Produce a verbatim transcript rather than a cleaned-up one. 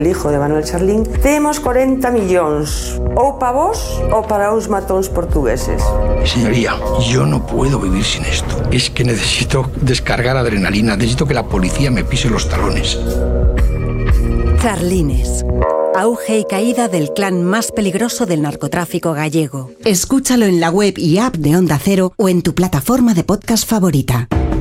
el hijo de Manuel Charlín, temos cuarenta millóns, ou para vos ou para uns matóns portugueses. Señoría, yo no puedo vivir sin esto. Es que necesito descargar adrenalina, necesito que la policía me pise los talones. Charlines. Auge y caída del clan más peligroso del narcotráfico gallego. Escúchalo en la web y app de Onda Cero o en tu plataforma de podcast favorita.